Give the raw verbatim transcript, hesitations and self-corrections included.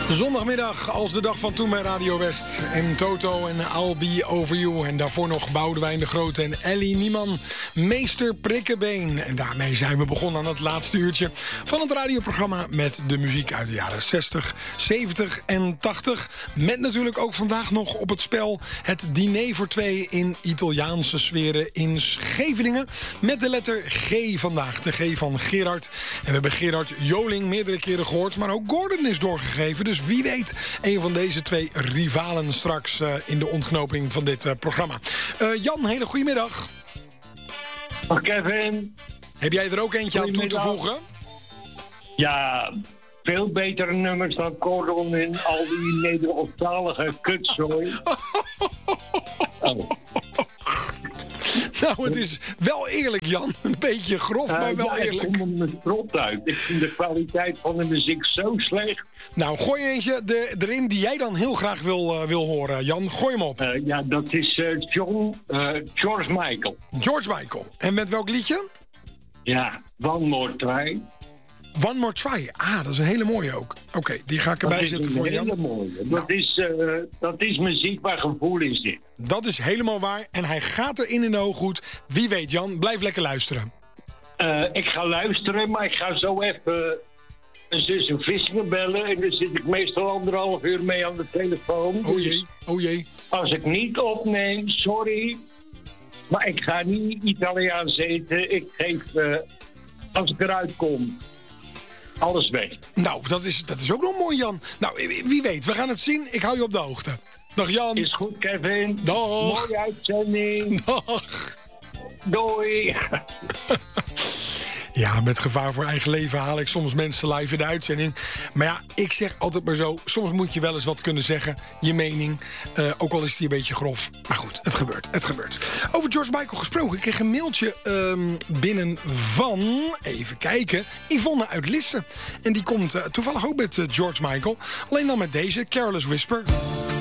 Zondagmiddag als de dag van toen bij Radio West. En Toto en I'll Be Over You. En daarvoor nog Boudewijn de Grote en Ellie Nieman. Meester Prikkebeen. En daarmee zijn we begonnen aan het laatste uurtje van het radioprogramma met de muziek uit de jaren zestig, zeventig en tachtig. Met natuurlijk ook vandaag nog op het spel het diner voor twee in Italiaanse sferen in Scheveningen. Met de letter G vandaag. De G van Gerard. En we hebben Gerard Joling meerdere keren gehoord. Maar ook Gordon is doorgegeven. Dus wie weet een van deze twee rivalen straks uh, in de ontknoping van dit uh, programma. Uh, Jan, hele goedemiddag. Dag Kevin. Heb jij er ook eentje aan toe te voegen? Ja, veel betere nummers dan Gordon en al die Nederlandstalige kutzooi. Oh. Nou, het is wel eerlijk, Jan. Een beetje grof, maar wel uh, ja, eerlijk. Ik kom er met trot uit. Ik vind de kwaliteit van de muziek zo slecht. Nou, gooi eentje de, erin die jij dan heel graag wil, uh, wil horen, Jan. Gooi hem op. Uh, ja, dat is uh, John, uh, George Michael. George Michael. En met welk liedje? Ja, One More Try. One More Try. Ah, dat is een hele mooie ook. Oké, okay, die ga ik erbij zetten voor Jan. Dat is een hele mooie. Nou. Dat, is, uh, dat is muziek waar gevoel in zit. Dat is helemaal waar. En hij gaat erin in de hooghoed. Wie weet, Jan. Blijf lekker luisteren. Uh, ik ga luisteren, maar ik ga zo even een zus en Vissingen bellen. En dan zit ik meestal anderhalf uur mee aan de telefoon. Oh jee, oh jee. Als ik niet opneem, sorry. Maar ik ga niet Italiaans eten. Ik geef, uh, als ik eruit kom, alles weg. Nou, dat is, dat is ook nog mooi, Jan. Nou, wie weet, we gaan het zien. Ik hou je op de hoogte. Dag, Jan. Is goed, Kevin. Dag. Mooie uitzending. Dag. Doei. Ja, met gevaar voor eigen leven haal ik soms mensen live in de uitzending. Maar ja, ik zeg altijd maar zo. Soms moet je wel eens wat kunnen zeggen. Je mening. Uh, ook al is die een beetje grof. Maar goed, het gebeurt. Het gebeurt. Over George Michael gesproken. Ik kreeg een mailtje um, binnen van... Even kijken. Yvonne uit Lisse. En die komt uh, toevallig ook met uh, George Michael. Alleen dan met deze. Careless Whisper.